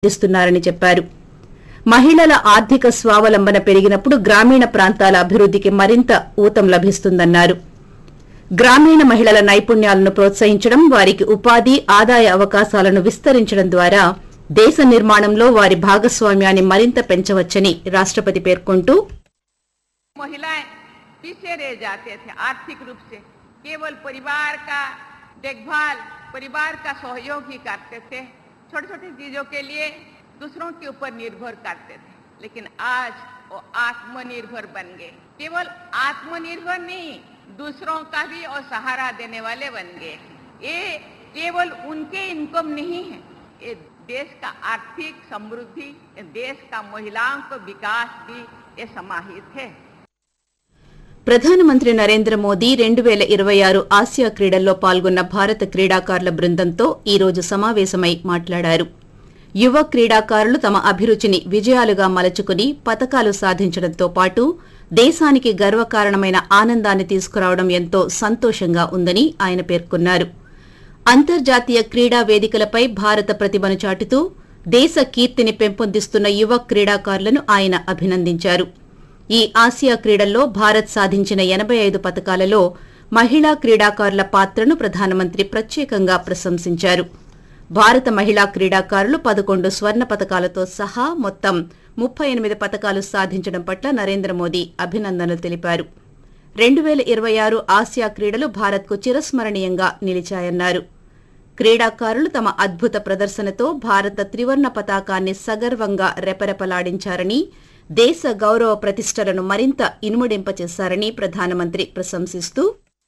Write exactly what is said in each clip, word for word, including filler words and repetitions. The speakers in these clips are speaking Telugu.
కల్పిస్తున్నారని చెప్పారు. మహిళల ఆర్థిక స్వావలంబన పెరిగినప్పుడు గ్రామీణ ప్రాంతాల అభివృద్ధికి మరింత ఊతం లభిస్తుందన్నారు. గ్రామీణ మహిళల నైపుణ్యాలను ప్రోత్సహించడం, వారికి ఉపాధి, ఆదాయ అవకాశాలను విస్తరించడం ద్వారా దేశ నిర్మాణంలో వారి భాగస్వామ్యాన్ని మరింత పెంచవచ్చని రాష్ట్రపతి పేర్కొంటూ महिलाएं पीछे रह जाते थे आर्थिक रूप से, केवल परिवार का देखभाल, परिवार का सहयोग ही करते थे, छोटी छोटी चीजों के लिए दूसरों के ऊपर निर्भर करते थे। लेकिन आज वो आत्मनिर्भर बन गए। केवल आत्मनिर्भर नहीं, दूसरों का भी और सहारा देने वाले बन गए। ये केवल उनके इनकम नहीं है, ये देश का आर्थिक समृद्धि, देश का महिलाओं को विकास भी ये समाहित है। ప్రధానమంత్రి నరేంద్ర మోదీ రెండు వేల ఇరవై ఆరు ఆసియా క్రీడల్లో పాల్గొన్న భారత క్రీడాకారుల బృందంతో ఈ రోజు సమావేశమై మాట్లాడారు. యువ క్రీడాకారులు తమ అభిరుచిని విజయాలుగా మలచుకుని పతకాలు సాధించడంతో పాటు దేశానికి గర్వకారణమైన ఆనందాన్ని తీసుకురావడం ఎంతో సంతోషంగా ఉందని ఆయన పేర్కొన్నారు. అంతర్జాతీయ క్రీడా వేదికలపై భారత ప్రతిభను చాటుతూ దేశ కీర్తిని పెంపొందిస్తున్న యువ క్రీడాకారులను ఆయన అభినందించారు. ఈ ఆసియా క్రీడల్లో భారత్ సాధించిన ఎనబై ఐదు పతకాలలో మహిళా క్రీడాకారుల పాత్రను ప్రధానమంత్రి ప్రత్యేకంగా ప్రశంసించారు. భారత మహిళా క్రీడాకారులు పదకొండు స్వర్ణ పతకాలతో సహా మొత్తం ముప్పై ఎనిమిది పతకాలు సాధించడం పట్ల నరేంద్ర మోదీ అభినందనలు తెలిపారు. రెండు వేల ఇరవై ఆరు ఆసియా క్రీడలు భారత్కు చిరస్మరణీయంగా నిలిచాయన్నారు. క్రీడాకారులు తమ అద్భుత ప్రదర్శనతో భారత త్రివర్ణ పతాకాన్ని సగర్వంగా రెపరెపలాడించారని, దేశ గౌరవ ప్రతిష్టలను మరింత ఇనుమడింపచేశారని ప్రధానమంత్రి ప్రశంసిస్తూ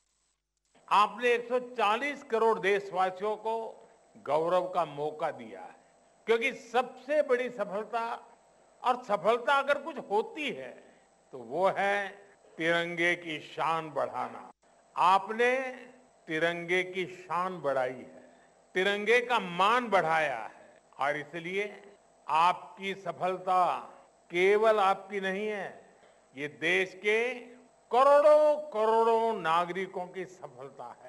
आपने एक सौ चालीस करोड़ देशवासियों को गौरव का मौका दिया है, क्योंकि सबसे बड़ी सफलता और सफलता अगर कुछ होती है तो वो है तिरंगे की शान बढ़ाना। आपने तिरंगे की शान बढ़ाई है, तिरंगे का मान बढ़ाया है, और इसलिए आपकी सफलता केवल आपकी नहीं है, ये देश के करोड़ों करोड़ों नागरिकों की सफलता है।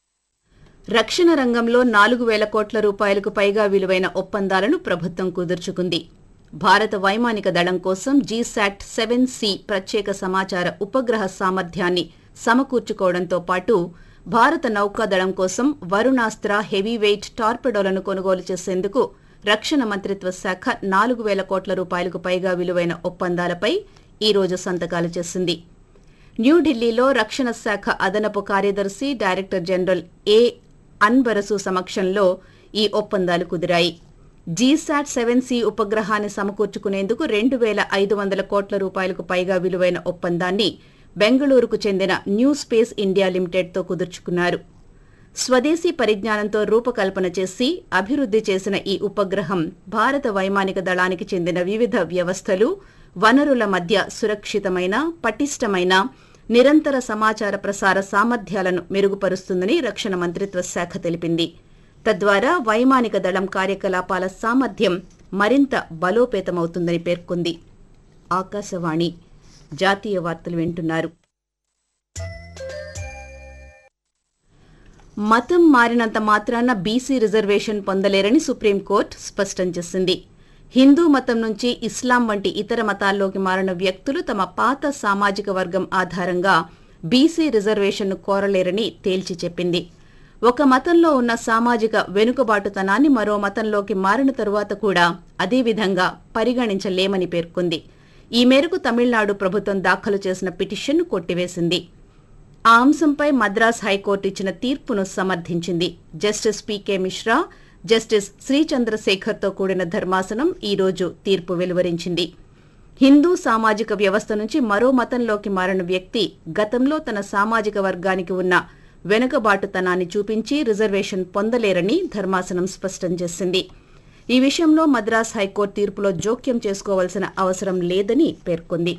రక్షణ రంగంలో నాలుగు వేల కోట్ల రూపాయలకు పైగా విలువైన ఒప్పందాలను ప్రభుత్వం కుదుర్చుకుంది. భారత వైమానిక దళం కోసం జీశాట్ సెవెన్ సి ప్రత్యేక సమాచార ఉపగ్రహ సామర్థ్యాన్ని సమకూర్చుకోవడంతో పాటు భారత నౌకాదళం కోసం వరుణాస్త్ర హెవీవెయిట్ టార్పెడోలను కొనుగోలు చేసేందుకు రక్షణ మంత్రిత్వ శాఖ నాలుగు వేల కోట్ల రూపాయలకు పైగా విలువైన ఒప్పందాలపై ఈ రోజు సంతకాలు చేసింది. న్యూఢిల్లీలో రక్షణ శాఖ అదనపు కార్యదర్శి డైరెక్టర్ జనరల్ ఏ అన్బరసు సమక్షంలో ఈ ఒప్పందాలు కుదిరాయి. జీశాట్ సెవెన్ సి ఉపగ్రహాన్ని సమకూర్చుకునేందుకు రెండు వేల ఐదు వందల కోట్ల రూపాయలకు పైగా విలువైన ఒప్పందాన్ని బెంగళూరుకు చెందిన న్యూ స్పేస్ ఇండియా లిమిటెడ్తో కుదుర్చుకున్నారు. స్వదేశీ పరిజ్ఞానంతో రూపకల్పన చేసి అభివృద్ది చేసిన ఈ ఉపగ్రహం భారత వైమానిక దళానికి చెందిన వివిధ వ్యవస్థలు, వనరుల మధ్య సురక్షితమైన, పటిష్టమైన, నిరంతర సమాచార ప్రసార సామర్థ్యాలను మెరుగుపరుస్తుందని రక్షణ మంత్రిత్వ శాఖ తెలిపింది. తద్వారా వైమానిక దళం కార్యకలాపాల సామర్థ్యం మరింత బలోపేతమవుతుందని పేర్కొంది. ఆకాశవాణి జాతీయ వార్తలు వింటున్నారు. మతం మారినంత మాత్రాన బీసీ రిజర్వేషన్ పొందలేరని సుప్రీంకోర్టు స్పష్టం చేసింది. హిందూ మతం నుంచి ఇస్లాం వంటి ఇతర మతాల్లోకి మారిన వ్యక్తులు తమ పాత సామాజిక వర్గం ఆధారంగా బీసీ రిజర్వేషన్ను కోరలేరని తేల్చి చెప్పింది. ఒక మతంలో ఉన్న సామాజిక వెనుకబాటుతనాన్ని మరో మతంలోకి మారిన తరువాత కూడా అదేవిధంగా పరిగణించలేమని పేర్కొంది. ఈ మేరకు తమిళనాడు ప్రభుత్వం దాఖలు చేసిన పిటిషన్ను కొట్టివేసింది. ఆ అంశంపై మద్రాస్ హైకోర్టు ఇచ్చిన తీర్పును సమర్థించింది. జస్టిస్ పీకే మిశ్రా, జస్టిస్ శ్రీచంద్రశేఖర్తో కూడిన ధర్మాసనం ఈ రోజు తీర్పు వెలువరించింది. హిందూ సామాజిక వ్యవస్థ నుంచి మరో మతంలోకి మారిన వ్యక్తి గతంలో తన సామాజిక వర్గానికి ఉన్న వెనుకబాటుతనాన్ని చూపించి రిజర్వేషన్ పొందలేరని ధర్మాసనం స్పష్టం చేసింది. ఈ విషయంలో మద్రాస్ హైకోర్టు తీర్పులో జోక్యం చేసుకోవాల్సిన అవసరం లేదని పేర్కొంది.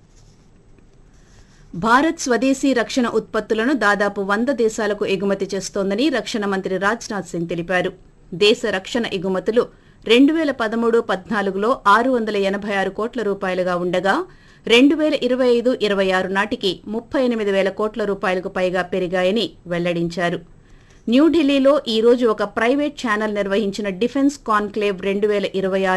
భారత్ స్వదేశీ రక్షణ ఉత్పత్తులను దాదాపు వంద దేశాలకు ఎగుమతి చేస్తోందని రక్షణ మంత్రి రాజ్నాథ్ సింగ్ తెలిపారు. దేశ రక్షణ ఎగుమతులు రెండు వేల పదమూడు పద్నాలుగులో ఆరు వందల ఎనభై ఆరు కోట్ల రూపాయలుగా ఉండగా రెండు వేల ఇరవై ఐదు ఇరవై ఆరు నాటికి ముప్పై ఎనిమిది వేల కోట్ల రూపాయలకు పైగా పెరిగాయని వెల్లడించారు. న్యూఢిల్లీలో ఈ రోజు ఒక ప్రైవేట్ ఛానల్ నిర్వహించిన డిఫెన్స్ కాన్క్లేవ్ రెండు వేల ఇరవై ఆరు